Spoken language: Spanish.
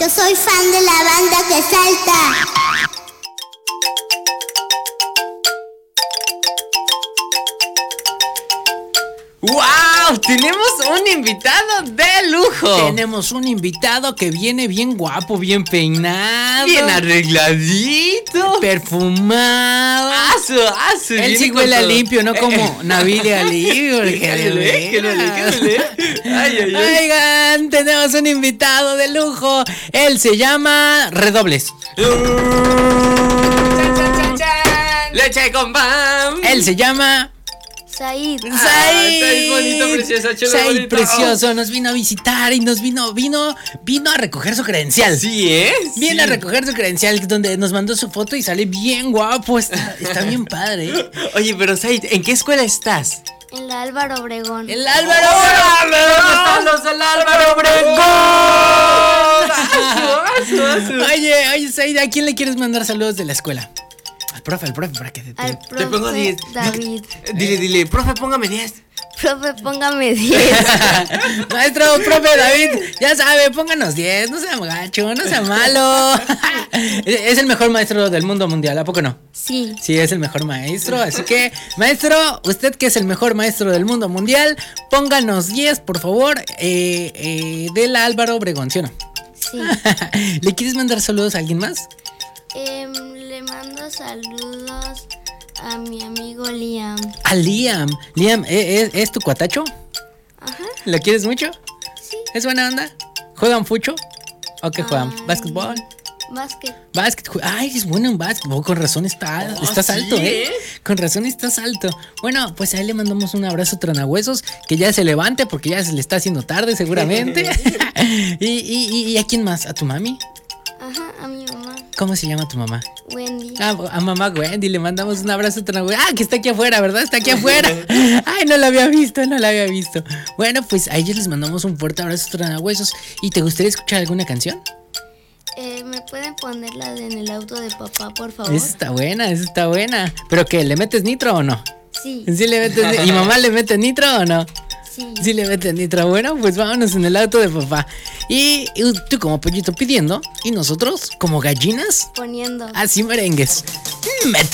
Yo soy fan de la banda que salta. ¡Wow! Tenemos un invitado de lujo. Tenemos un invitado que viene bien guapo, bien peinado, Bien arregladito, perfumado. Asu. Él sí huele limpio, no como Navidia Ali. Que no le. Ay. Oigan, tenemos un invitado de lujo. Él se llama Redobles. Leche con pan. Él se llama Said. Said bonito, precioso, chulo, Said bonito. precioso, nos vino a visitar y nos vino a recoger su credencial. Sí, ¿eh? Viene a recoger su credencial, donde nos mandó su foto y sale bien guapo. Está bien padre, ¿eh? Oye, pero Said, ¿en qué escuela estás? En la Álvaro Obregón. El Álvaro. ¡Órale! ¿Dónde están los del Álvaro Obregón? Oye, Said, ¿a quién le quieres mandar saludos de la escuela? Al profe, para que Al Te pongo profe 10. David. Dile, profe, póngame 10. Profe, póngame 10. Profe David, ya sabe, pónganos 10, no sea gacho, no sea malo. Es el mejor maestro del mundo mundial, ¿a poco no? Sí. Sí, es el mejor maestro, así que, maestro, usted que es el mejor maestro del mundo mundial, pónganos 10, por favor, de la Álvaro Obregón, ¿sí o no? Sí. ¿Le quieres mandar saludos a alguien más? Le mando saludos a mi amigo Liam. A Liam. Liam, ¿es tu cuatacho? Ajá. ¿Lo quieres mucho? Sí. ¿Es buena onda? ¿Juegan fucho? ¿O qué juegan? ¿Básquetbol? Básquet. Ay, es bueno en básquetbol. Con razón estás sí, alto, ¿eh? Con razón estás alto. Bueno, pues a él le mandamos un abrazo tronahuesos. Que ya se levante porque ya se le está haciendo tarde seguramente. ¿Y a quién más? ¿A tu mami? Ajá, a mi mamá. ¿Cómo se llama tu mamá? Wendy. A mamá Wendy le mandamos un abrazo tronahuesos. Que está aquí afuera, ¿verdad? Está aquí afuera. Ay, no la había visto. Bueno, pues a ellos les mandamos un fuerte abrazo tronahuesos. ¿Y te gustaría escuchar alguna canción? ¿Me pueden poner la de En el auto de papá, por favor? Esa está buena. ¿Pero qué? ¿Le metes nitro o no? Sí. ¿Sí le metes ¿Y mamá le mete nitro o no? Sí. Sí le mete nitro. Bueno, pues vámonos en el auto de papá. Y tú como pollito pidiendo y nosotros como gallinas Poniendo. así merengues. Mete